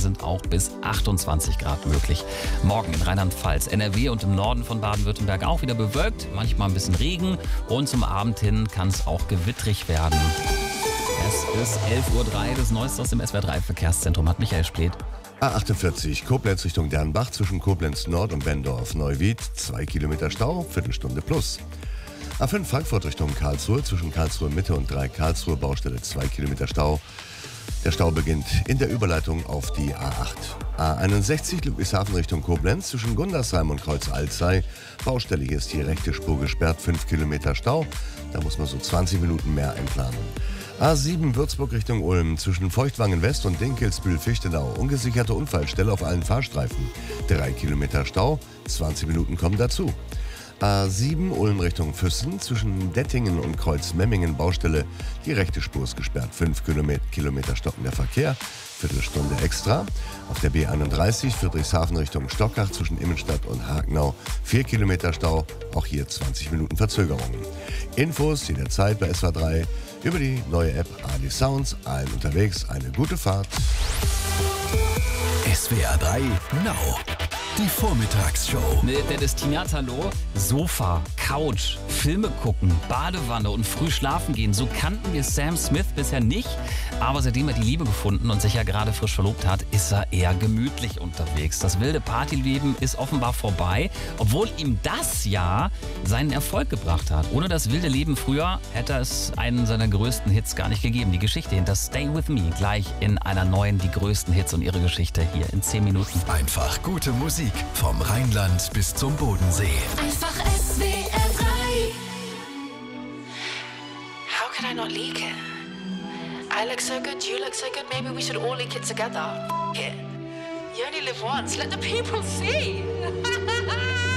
sind auch bis 28 Grad möglich. Morgen in Rheinland-Pfalz, NRW und im Norden von Baden-Württemberg auch wieder bewölkt, manchmal ein bisschen Regen und zum Abend hin kann es auch gewittrig werden. Es ist 11:03 Uhr, das Neueste aus dem SWR3 Verkehrszentrum hat Michael Spleth. A48 Koblenz Richtung Dernbach zwischen Koblenz Nord und Bendorf-Neuwied, 2 Kilometer Stau, Viertelstunde plus. A5 Frankfurt Richtung Karlsruhe zwischen Karlsruhe Mitte und 3 Karlsruhe Baustelle, 2 Kilometer Stau. Der Stau beginnt in der Überleitung auf die A8. A61 Ludwigshafen Richtung Koblenz zwischen Gundersheim und Kreuz Alzey. Baustelle, hier ist die rechte Spur gesperrt, 5 Kilometer Stau. Da muss man so 20 Minuten mehr einplanen. A7 Würzburg Richtung Ulm zwischen Feuchtwangen West und Dinkelsbühl-Fichtenau. Ungesicherte Unfallstelle auf allen Fahrstreifen. 3 Kilometer Stau, 20 Minuten kommen dazu. A7 Ulm Richtung Füssen zwischen Dettingen und Kreuz-Memmingen Baustelle. Die rechte Spur ist gesperrt, 5 Kilometer stockender Verkehr, Viertelstunde extra. Auf der B31 Friedrichshafen Richtung Stockach zwischen Immenstadt und Hagenau 4 Kilometer Stau, auch hier 20 Minuten Verzögerung. Infos jederzeit bei SWR3 über die neue App AD Sounds. Allen unterwegs eine gute Fahrt. SWR3 Now. Die Vormittagsshow. Mit der Destinatalo, Sofa, Couch, Filme gucken, Badewanne und früh schlafen gehen. So kannten wir Sam Smith bisher nicht. Aber seitdem er die Liebe gefunden und sich ja gerade frisch verlobt hat, ist er eher gemütlich unterwegs. Das wilde Partyleben ist offenbar vorbei, obwohl ihm das Jahr seinen Erfolg gebracht hat. Ohne das wilde Leben früher hätte es einen seiner größten Hits gar nicht gegeben. Die Geschichte hinter Stay With Me gleich in einer neuen Die größten Hits und ihre Geschichte hier in 10 Minuten. Einfach gute Musik vom Rheinland bis zum Bodensee. Einfach SWR 3. How could I not leak it? I look so good, you look so good, maybe we should all leak it together. F it. You only live once, let the people see.